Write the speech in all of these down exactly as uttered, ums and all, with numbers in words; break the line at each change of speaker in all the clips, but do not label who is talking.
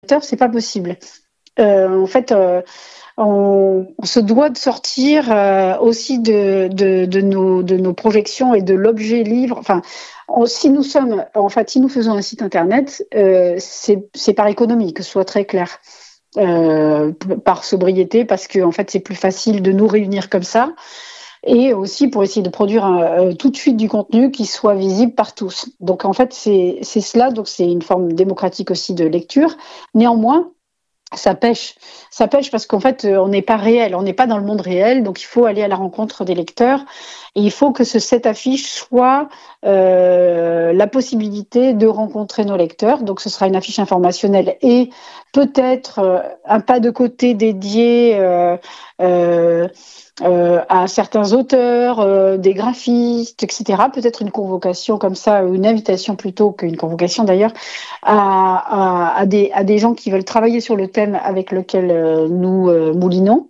lecteurs, c'est pas possible. Euh, en fait, euh, on, on se doit de sortir euh, aussi de, de, de, nos, de nos projections et de l'objet livre. Enfin, on, si nous sommes, en fait, si nous faisons un site internet, euh, c'est, c'est par économie, que ce soit très clair. Euh, par sobriété, parce que en fait, c'est plus facile de nous réunir comme ça. Et aussi pour essayer de produire un, euh, tout de suite du contenu qui soit visible par tous. Donc en fait, c'est, c'est cela, donc c'est une forme démocratique aussi de lecture. Néanmoins, ça pêche. Ça pêche parce qu'en fait, on n'est pas réel, on n'est pas dans le monde réel, donc il faut aller à la rencontre des lecteurs. Et il faut que ce, cette affiche soit euh, la possibilité de rencontrer nos lecteurs. Donc ce sera une affiche informationnelle et peut-être euh, un pas de côté dédié euh, euh, euh, à certains auteurs, euh, des graphistes, et cetera. Peut-être une convocation comme ça, ou une invitation plutôt qu'une convocation d'ailleurs, à, à, à, des, à des gens qui veulent travailler sur le thème avec lequel euh, nous euh, moulinons.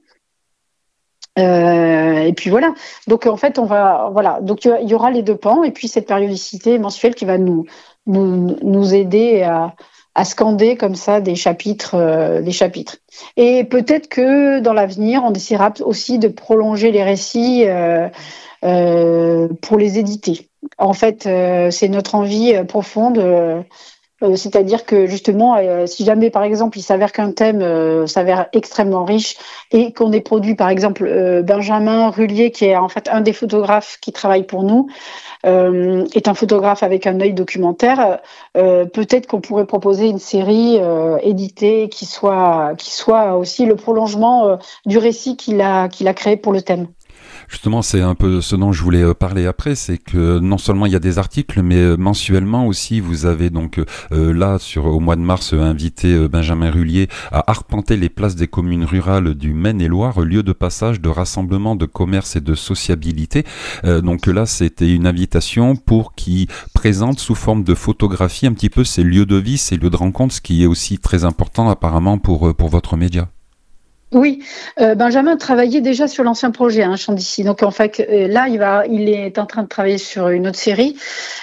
Euh, et puis voilà. Donc en fait, on va voilà. Donc il y aura les deux pans et puis cette périodicité mensuelle qui va nous nous, nous aider à, à scander comme ça des chapitres, euh, des chapitres. Et peut-être que dans l'avenir, on essaiera aussi de prolonger les récits euh, euh, pour les éditer. En fait, euh, c'est notre envie profonde. Euh, Euh, c'est-à-dire que justement, euh, si jamais par exemple il s'avère qu'un thème euh, s'avère extrêmement riche et qu'on ait produit par exemple euh, Benjamin Rullier, qui est en fait un des photographes qui travaille pour nous, euh, est un photographe avec un œil documentaire, euh, peut-être qu'on pourrait proposer une série euh, éditée qui soit qui soit aussi le prolongement euh, du récit qu'il a qu'il a créé pour le thème.
Justement, c'est un peu ce dont je voulais parler après, c'est que non seulement il y a des articles, mais mensuellement aussi, vous avez donc euh, là, sur au mois de mars, invité Benjamin Rullier à arpenter les places des communes rurales du Maine-et-Loire, lieu de passage, de rassemblement, de commerce et de sociabilité. Euh, donc là, c'était une invitation pour qu'il présente sous forme de photographie un petit peu ces lieux de vie, ces lieux de rencontre, ce qui est aussi très important apparemment pour, pour votre média.
Oui, euh, Benjamin travaillait déjà sur l'ancien projet, hein, Chant d'ici. Donc en fait, euh, là, il va, il est en train de travailler sur une autre série.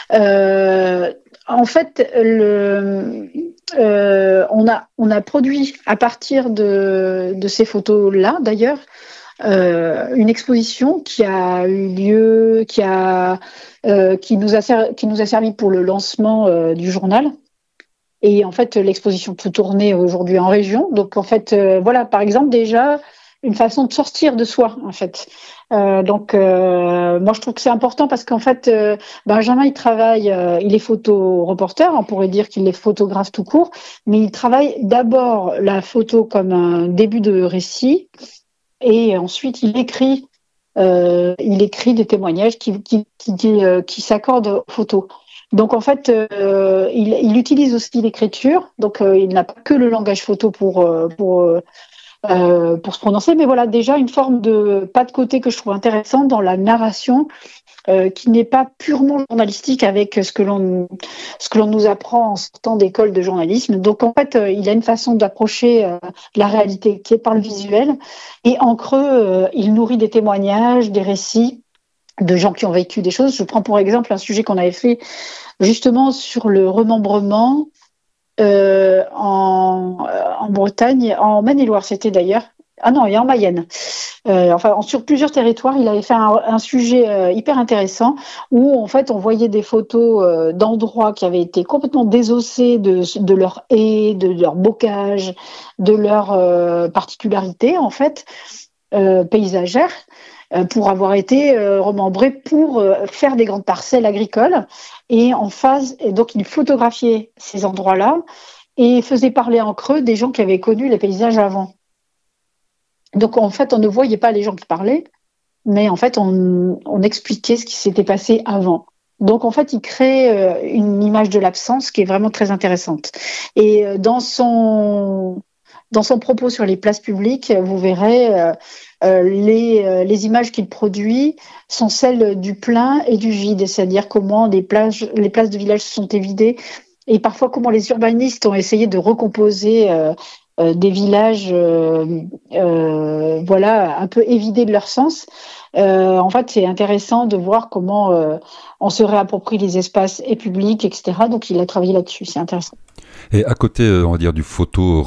Euh, en fait, le, euh, on a, on a produit à partir de, de ces photos-là, d'ailleurs, euh, une exposition qui a eu lieu, qui a, euh, qui nous a servi, qui nous a servi pour le lancement euh, du journal. Et en fait, l'exposition peut tourner aujourd'hui en région. Donc, en fait, euh, voilà, par exemple, déjà, une façon de sortir de soi, en fait. Euh, donc, euh, moi, je trouve que c'est important parce qu'en fait, euh, Benjamin, il travaille, euh, il est photo-reporter, on pourrait dire qu'il est photographe tout court, mais il travaille d'abord la photo comme un début de récit et ensuite, il écrit, euh, il écrit des témoignages qui, qui, qui, qui, euh, qui s'accordent aux photos. Donc en fait, euh, il, il utilise aussi l'écriture. Donc euh, il n'a pas que le langage photo pour euh, pour euh, pour se prononcer, mais voilà déjà une forme de pas de côté que je trouve intéressante dans la narration, euh, qui n'est pas purement journalistique avec ce que l'on ce que l'on nous apprend en sortant d'école de journalisme. Donc en fait, euh, il a une façon d'approcher euh, la réalité qui est par le visuel, et en creux, euh, il nourrit des témoignages, des récits de gens qui ont vécu des choses. Je prends pour exemple un sujet qu'on avait fait justement sur le remembrement euh, en, en Bretagne, en Maine-et-Loire, c'était d'ailleurs. Ah non, et en Mayenne. Euh, enfin, sur plusieurs territoires, il avait fait un, un sujet euh, hyper intéressant où en fait on voyait des photos euh, d'endroits qui avaient été complètement désossés de, de leur haies, de leur bocage, de leur euh, particularité en fait euh, paysagère, pour avoir été euh, remembré pour euh, faire des grandes parcelles agricoles. Et en phase, et donc il photographiait ces endroits-là et faisait parler en creux des gens qui avaient connu les paysages avant. Donc en fait, on ne voyait pas les gens qui parlaient, mais en fait, on, on expliquait ce qui s'était passé avant. Donc en fait, il crée euh, une image de l'absence qui est vraiment très intéressante. Et euh, dans son dans son propos sur les places publiques, vous verrez euh, euh, les, euh, les images qu'il produit sont celles du plein et du vide, c'est-à-dire comment les plages, les places de village se sont évidées et parfois comment les urbanistes ont essayé de recomposer euh, euh, des villages, euh, euh, voilà, un peu évidés de leur sens. Euh, en fait, c'est intéressant de voir comment euh, on se réapproprie les espaces et publics, et cetera. Donc, il a travaillé là-dessus, c'est intéressant.
Et à côté, on va dire, du photo